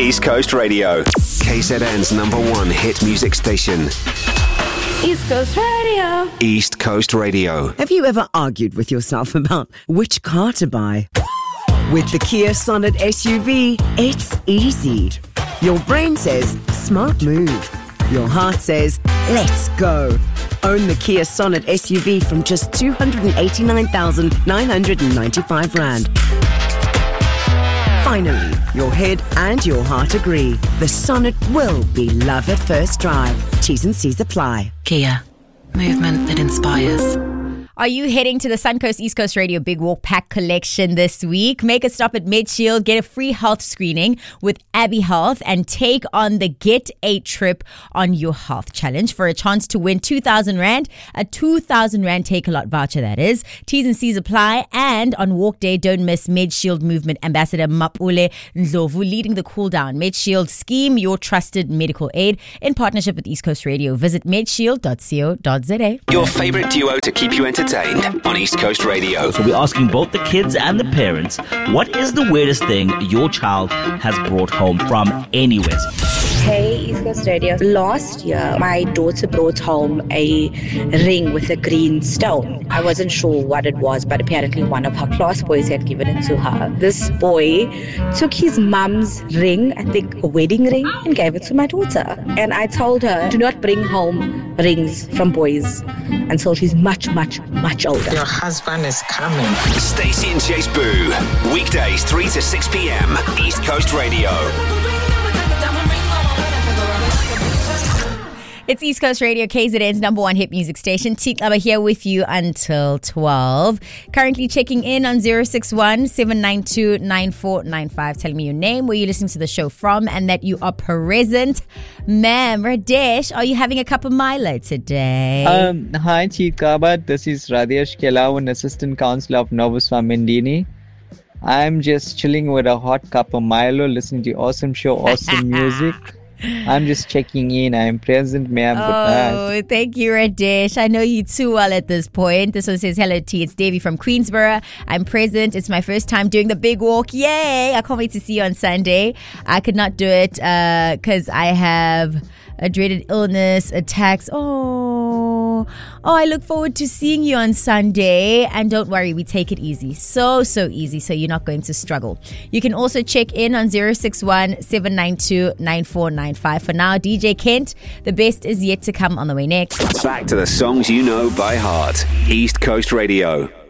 East Coast Radio. KZN's #1 hit music station. East Coast Radio. East Coast Radio. Have you ever argued with yourself about which car to buy? With the Kia Sonet SUV, it's easy. Your brain says, smart move. Your heart says, let's go. Own the Kia Sonet SUV from just 289,995 Rand. Finally, your head and your heart agree. The Sonet will be love at first drive. T's and C's apply. Kia. Movement that inspires. Are you heading to the Suncoast East Coast Radio Big Walk Pack Collection this week? Make a stop at MedShield, get a free health screening with Abbey Health, and take on the Get a Trip on Your Health Challenge for a chance to win 2,000 Rand, a 2,000 Rand Take-A-Lot voucher, that is. T's and C's apply. And on Walk Day, don't miss MedShield Movement Ambassador Mapule Ndlovu leading the cool down. MedShield scheme, your trusted medical aid in partnership with East Coast Radio. Visit medshield.co.za. Your favorite duo to keep you entertained on East Coast Radio. So we're asking both the kids and the parents, what is the weirdest thing your child has brought home from anywhere? Hey, East Coast Radio. Last year, my daughter brought home a ring with a green stone. I wasn't sure what it was, but apparently one of her class boys had given it to her. This boy took his mum's ring, I think a wedding ring, and gave it to my daughter. And I told her, do not bring home rings from boys until she's much, much, much older. Your husband is coming. Stacey and Chase Boo. Weekdays 3 to 6 p.m. East Coast Radio. It's East Coast Radio, KZN's #1 hit music station. Titlaba here with you until 12. Currently checking in on 061-792-9495. Telling me your name, where you're listening to the show from, and that you are present. Ma'am, Radesh, are you having a cup of Milo today? Hi, Chikaba. This is Radesh Kelawan, Assistant Councillor of Novuswamindini. I'm just chilling with a hot cup of Milo, listening to your awesome show, awesome music. I'm just checking in. I'm present, ma'am. Good night. Oh, thank you, Radesh. I know you too well at this point. This one says, hello T, it's Davey from Queensborough. I'm present. It's my first time doing the big walk. Yay! I can't wait to see you on Sunday. I could not do it because I have a dreaded illness, attacks. Oh, I look forward to seeing you on Sunday. And don't worry, we take it easy. So easy, so you're not going to struggle. You can also check in on 061-792-9495. For now, DJ Kent, the best is yet to come on the way next. Back to the songs you know by heart. East Coast Radio.